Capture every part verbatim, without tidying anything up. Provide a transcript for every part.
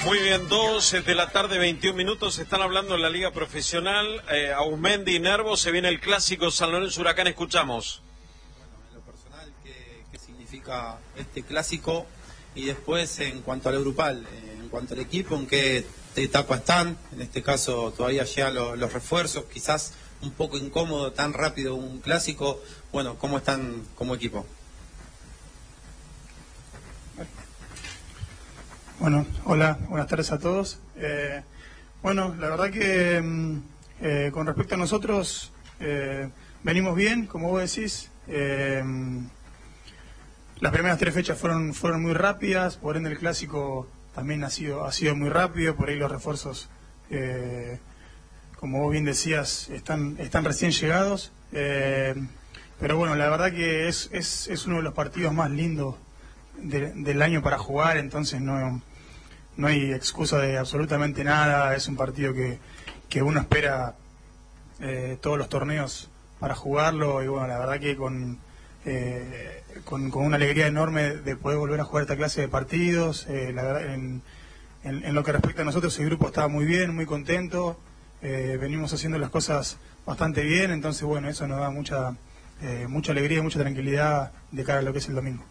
Muy bien, dos de la tarde, veintiún minutos, están hablando en la Liga Profesional, eh, Auzmendi y Nervo, se viene el clásico San Lorenzo Huracán, escuchamos. Bueno, en lo personal, ¿qué, qué significa este clásico? Y después, en cuanto a lo grupal, eh, en cuanto al equipo, ¿en qué etapa están? En este caso, todavía llegan los, los refuerzos, quizás un poco incómodo, tan rápido un clásico. Bueno, ¿cómo están como equipo? Bueno, hola, buenas tardes a todos. Eh, bueno, la verdad que eh, con respecto a nosotros, eh, venimos bien, como vos decís. Eh, las primeras tres fechas fueron fueron muy rápidas, por ende el clásico también ha sido ha sido muy rápido, por ahí los refuerzos, eh, como vos bien decías, están están recién llegados. Eh, pero bueno, la verdad que es, es, es uno de los partidos más lindos de, del año para jugar, entonces no... No hay excusa de absolutamente nada, es un partido que, que uno espera eh, todos los torneos para jugarlo y bueno, la verdad que con, eh, con, con una alegría enorme de poder volver a jugar esta clase de partidos. Eh, la verdad, en, en, en lo que respecta a nosotros, el grupo estaba muy bien, muy contento, eh, venimos haciendo las cosas bastante bien, entonces bueno, eso nos da mucha, eh, mucha alegría y mucha tranquilidad de cara a lo que es el domingo.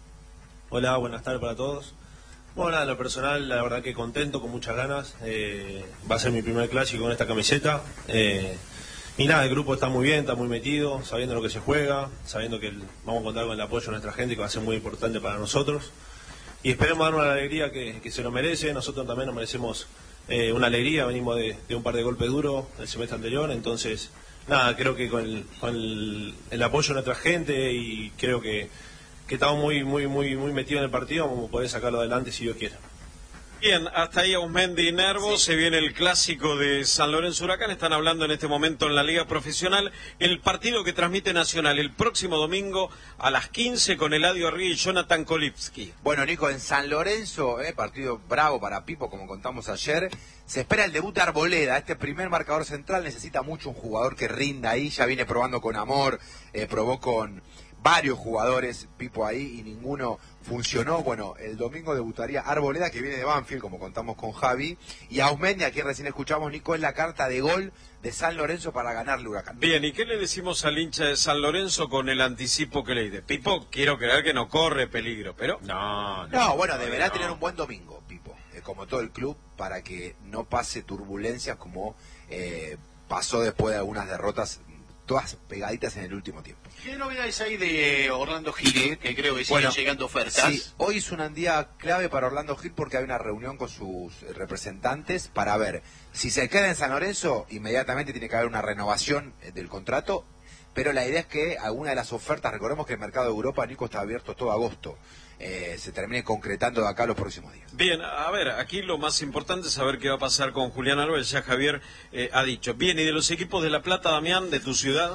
Hola, buenas tardes para todos. Bueno, nada, en lo personal, la verdad que contento, con muchas ganas. Eh, va a ser mi primer clásico con esta camiseta. Eh, y nada, el grupo está muy bien, está muy metido, sabiendo lo que se juega, sabiendo que el, vamos a contar con el apoyo de nuestra gente, que va a ser muy importante para nosotros. Y esperemos darnos la alegría que, que se lo merece. Nosotros también nos merecemos eh, una alegría. Venimos de, de un par de golpes duros el semestre anterior. Entonces, nada, creo que con el, con el, el apoyo de nuestra gente y creo que... que estamos muy muy muy muy metidos en el partido, vamos a poder sacarlo adelante si Dios quiere. Bien, hasta ahí Auzmendi y Nervo, sí. Se viene el clásico de San Lorenzo Huracán, están hablando en este momento en la Liga Profesional, el partido que transmite Nacional el próximo domingo a las quince con Eladio Arrigui y Jonathan Kolipski. Bueno, Nico, en San Lorenzo, eh, partido bravo para Pipo, como contamos ayer, se espera el debut de Arboleda, este primer marcador central necesita mucho un jugador que rinda ahí, ya viene probando con Amor, eh, probó con... varios jugadores, Pipo ahí, y ninguno funcionó. Bueno, el domingo debutaría Arboleda, que viene de Banfield, como contamos con Javi, y Auzmendi, a quien recién escuchamos, Nico, es la carta de gol de San Lorenzo para ganarle Huracán. Bien, ¿y qué le decimos al hincha de San Lorenzo con el anticipo que le dice? Pipo, quiero creer que no corre peligro, pero... No, no, no bueno, deberá no. tener un buen domingo, Pipo, eh, como todo el club, para que no pase turbulencias como eh, pasó después de algunas derrotas, todas pegaditas en el último tiempo. ¿Qué novedades hay de Orlando Gil, que creo que siguen bueno, llegando ofertas? Sí, hoy es un día clave para Orlando Gil porque hay una reunión con sus representantes para ver si se queda en San Lorenzo, inmediatamente tiene que haber una renovación del contrato, pero la idea es que alguna de las ofertas, recordemos que el mercado de Europa, Nico, está abierto todo agosto, eh, se termine concretando de acá los próximos días. Bien, a ver, aquí lo más importante es saber qué va a pasar con Julián Álvarez, ya Javier eh, ha dicho. Bien, ¿y de los equipos de La Plata, Damián, de tu ciudad?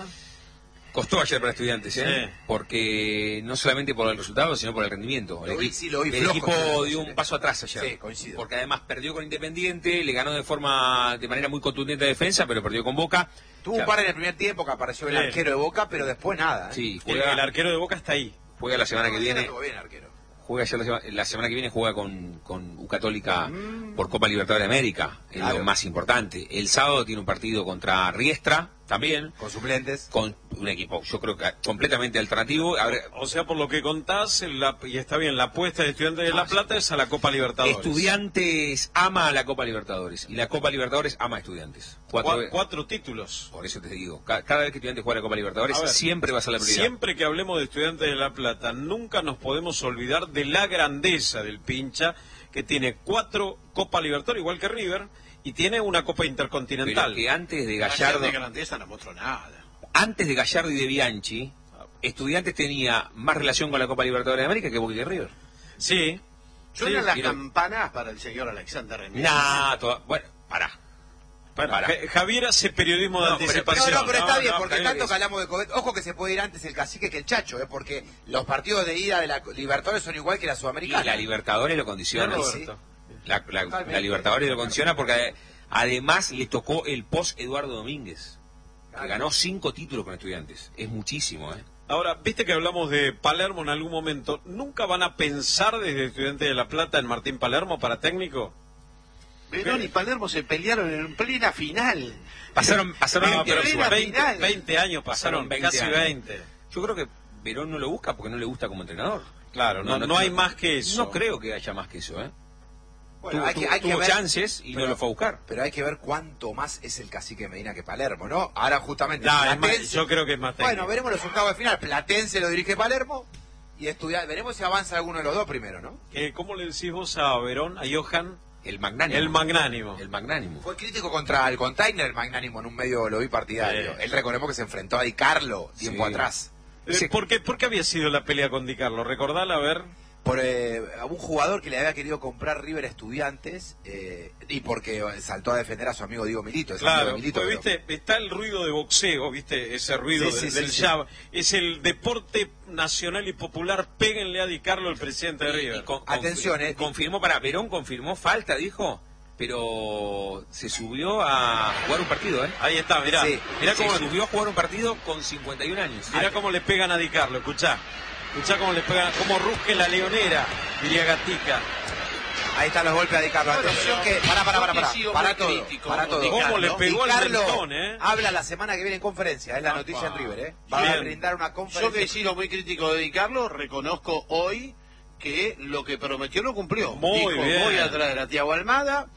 Costó ayer para Estudiantes, ¿eh? Sí. Porque no solamente por el resultado, sino por el rendimiento. El, lo vi, sí, lo vi el flojo, equipo dio un paso atrás ayer. Sí, coincido. Porque además perdió con Independiente, le ganó de forma, de manera muy contundente de defensa, pero perdió con Boca. Tuvo ya. un par en el primer tiempo que apareció el sí. arquero de Boca, pero después nada. ¿eh? Sí, juega, el, el arquero de Boca está ahí. Juega la semana no, que viene. Bien, arquero. Juega ya la, semana, la semana que viene juega con, con U Católica mm. por Copa Libertadores de América, es claro. lo más importante. El sábado tiene un partido contra Riestra, también. Con suplentes. Con un equipo, yo creo que completamente alternativo. Ahora, o sea, por lo que contás, la, y está bien, la apuesta de Estudiantes de La Plata es a la Copa Libertadores. Estudiantes ama a la Copa Libertadores y la Copa Libertadores ama a Estudiantes. Cuatro, cuatro, cuatro títulos. Por eso te digo, cada, cada vez que Estudiantes juega la Copa Libertadores, ver, siempre va a ser la prioridad. Siempre que hablemos de Estudiantes de La Plata, nunca nos podemos olvidar de la grandeza del pincha, que tiene cuatro Copa Libertadores, igual que River, y tiene una Copa Intercontinental. Pero que antes de Gallardo... de grandeza no mostró nada. Antes de Gallardo y de Bianchi, Estudiantes tenía más relación con la Copa Libertadores de América que Boca y River. Sí. Suenan sí, las pero... campanas para el señor Alexander René. Nah, toda... bueno, pará. Bueno, para. Javier hace periodismo de no, anticipación. No, no, pero está no, bien, no, porque Javier tanto es... que hablamos de Covet, ojo que se puede ir antes el Cacique que el Chacho, ¿eh? Porque los partidos de ida de la Libertadores son igual que la Sudamericana. Y la Libertadores lo condiciona. Sí. La, la, la Libertadores lo condiciona porque además le tocó el post Eduardo Domínguez, que ganó cinco títulos con Estudiantes. Es muchísimo, ¿eh? Ahora, viste que hablamos de Palermo en algún momento. ¿Nunca van a pensar desde Estudiantes de La Plata en Martín Palermo para técnico? Verón y Palermo se pelearon en plena final. Pasaron, pasaron No, veinte, pero la veinte, final. veinte años pasaron, veinte casi años. veinte. Yo creo que Verón no lo busca porque no le gusta como entrenador. Claro, no, no, hay más que eso. No creo que haya más que eso, ¿eh? Bueno, tuvo hay que, tuvo- hay que tuvo ver, chances y pero- no lo fue a buscar. pero hay que ver cuánto más es el cacique Medina que Palermo, ¿no? Ahora justamente No, es más- Platense- yo creo que es más técnico. Bueno, veremos los octavos de final. Platense lo dirige Palermo y estudiar, veremos si avanza alguno de los dos primero, ¿no? Eh, ¿Cómo le decís vos a Verón, a Johan? El magnánimo. El magnánimo. El magnánimo. Fue crítico contra el container, el magnánimo, en un medio lo vi partidario. Sí. Él recordemos que se enfrentó a Di Carlo tiempo Sí. atrás. Eh, Sí. ¿por, qué, ¿Por qué había sido la pelea con Di Carlo? Recordala, a ver. Por eh, a un jugador que le había querido comprar River Estudiantes eh, y porque saltó a defender a su amigo Diego Milito. es amigo Claro, de Milito, pues, pero- viste, está el ruido de boxeo, viste, ese ruido Sí, de- sí, del sí, jab. Es el deporte nacional y popular. Péguenle a Di Carlo, el presidente de Y- y River. con- con- Atención, eh. Confirmó, para Verón confirmó falta, dijo, pero se subió a jugar un partido, ¿eh? Ahí está, mirá. Sí. Mirá Se cómo, subió a jugar un partido con cincuenta y un años. mirá cómo le pegan a Di Carlo, escuchá. Escuchá cómo le pegan, cómo rusque la leonera, diría Gatica. Ahí están los golpes a Di Carlo. Atención que... Pará, pará, pará, Yo que pará. he sido Para muy todo, crítico para con todo. Di ¿Cómo Carlo. le pegó Di al Carlo mentón, eh? habla la semana que viene en conferencia, es la noticia en River, ¿eh? Va a Bien. brindar una Yo conferencia. que he sido muy crítico de Di Carlo, reconozco hoy que lo que prometió lo cumplió. Muy Dijo, bien. voy a traer a Thiago Almada,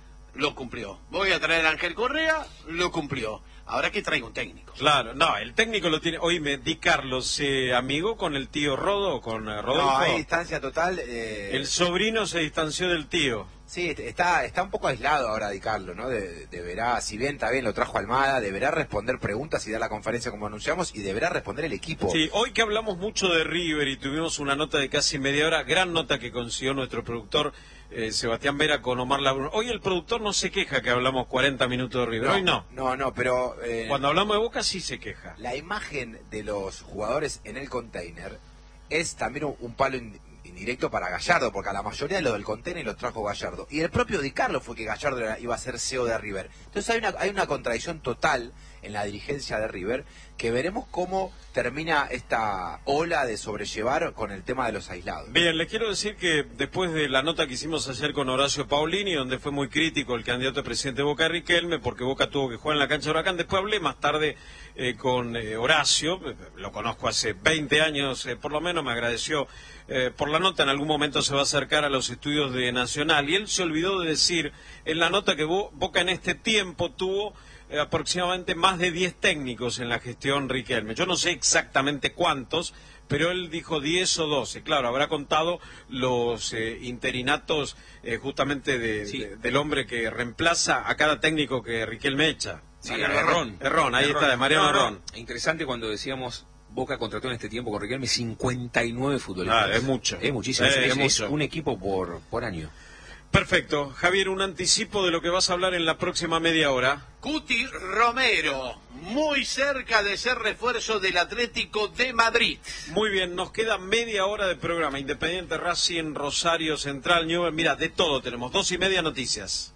lo cumplió. Voy a traer a Ángel Correa, lo cumplió. Ahora que traiga un técnico. Claro, no, el técnico lo tiene. Oíme, Di Carlo se amigó con el tío Rodo, con eh, Rodolfo. No, hay distancia total. eh, El sobrino se distanció del tío. Sí, está, está un poco aislado ahora Di Carlo, ¿no? De- deberá, si bien está bien, lo trajo Almada, deberá responder preguntas y dar la conferencia como anunciamos y deberá responder el equipo. Sí, hoy que hablamos mucho de River y tuvimos una nota de casi media hora, gran nota que consiguió nuestro productor eh, Sebastián Vera con Omar Labrun. Hoy el productor no se queja que hablamos cuarenta minutos de River, hoy no. No, no, pero eh, Cuando hablamos de Boca sí se queja. la imagen de los jugadores en el container es también un, un palo in- indirecto para Gallardo, porque a la mayoría de los del container los trajo Gallardo. Y el propio Di Carlo fue que Gallardo era- iba a ser C E O de River. Entonces hay una, hay una contradicción total en la dirigencia de River, que veremos cómo termina esta ola de sobrellevar con el tema de los aislados. Bien, les quiero decir que después de la nota que hicimos ayer con Horacio Paulini, donde fue muy crítico el candidato a presidente de Boca, Riquelme, porque Boca tuvo que jugar en la cancha de Huracán, después hablé más tarde eh, con eh, Horacio, eh, lo conozco hace veinte años eh, por lo menos, me agradeció eh, por la nota, en algún momento se va a acercar a los estudios de Nacional, y él se olvidó de decir en la nota que Bo- Boca en este tiempo tuvo eh, aproximadamente más de diez técnicos en la gestión Riquelme. Yo no sé exactamente cuántos, pero él dijo diez o doce. Claro, habrá contado los eh, interinatos eh, justamente de- Sí. de- del hombre que reemplaza a cada técnico que Riquelme echa. Sí, Mariano Errón. Errón, ahí está, de Mariano No, no, Errón. Interesante cuando decíamos Boca contrató en este tiempo con Riquelme cincuenta y nueve futbolistas. Ah, es mucho. Es muchísimo. Eh, es, es es mucho. un equipo por, por año. Perfecto. Javier, un anticipo de lo que vas a hablar en la próxima media hora. Cuti Romero, muy cerca de ser refuerzo del Atlético de Madrid. Muy bien, nos queda media hora de programa. Independiente, Racing, Rosario, Central, Newell. Mira, de todo tenemos. Dos y media noticias.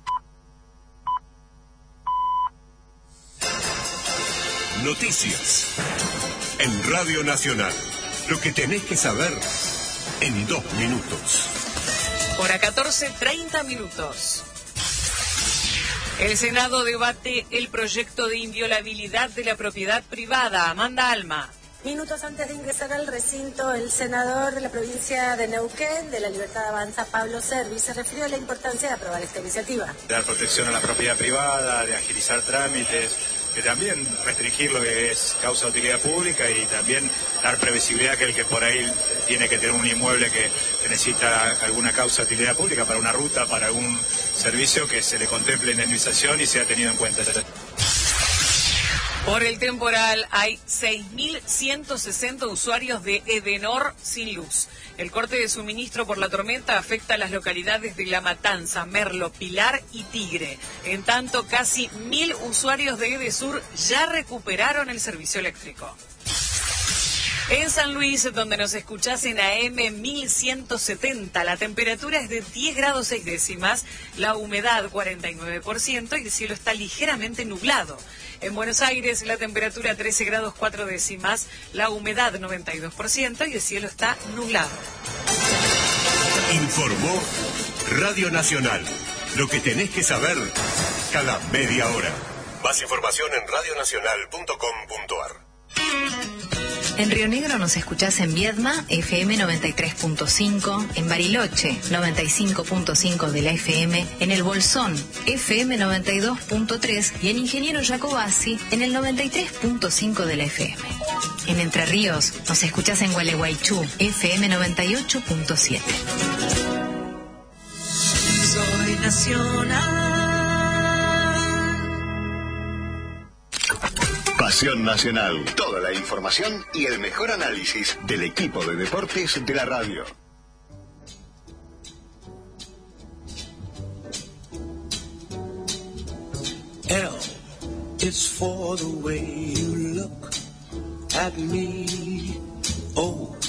Noticias en Radio Nacional. Lo que tenés que saber en dos minutos. Hora catorce, treinta minutos. El Senado debate el proyecto de inviolabilidad de la propiedad privada. Amanda Alma. Minutos antes de ingresar al recinto, el senador de la provincia de Neuquén, de la Libertad Avanza, Pablo Servi, se refirió a la importancia de aprobar esta iniciativa. De dar protección a la propiedad privada, de agilizar trámites, de también restringir lo que es causa de utilidad pública y también dar previsibilidad que el que por ahí tiene que tener un inmueble que, que necesita alguna causa de utilidad pública para una ruta, para algún servicio, que se le contemple indemnización y sea tenido en cuenta. Por el temporal hay seis mil ciento sesenta usuarios de Edenor sin luz. El corte de suministro por la tormenta afecta a las localidades de La Matanza, Merlo, Pilar y Tigre. En tanto, casi mil usuarios de Edesur ya recuperaron el servicio eléctrico. En San Luis, donde nos escuchás en A M mil ciento setenta, la temperatura es de diez grados seis décimas, la humedad cuarenta y nueve por ciento y el cielo está ligeramente nublado. En Buenos Aires, la temperatura trece grados cuatro décimas, la humedad noventa y dos por ciento y el cielo está nublado. Informó Radio Nacional. Lo que tenés que saber cada media hora. Más información en radionacional punto com punto a r. En Río Negro nos escuchás en Viedma, F M noventa y tres punto cinco, en Bariloche, noventa y cinco punto cinco de la F M, en El Bolsón, F M noventa y dos punto tres y en Ingeniero Jacobasi, en el noventa y tres punto cinco de la F M. En Entre Ríos nos escuchás en Gualeguaychú, F M noventa y ocho punto siete. Soy nacional. Pasión Nacional. Toda la información y el mejor análisis del equipo de deportes de la radio. L is for the way you look at me. O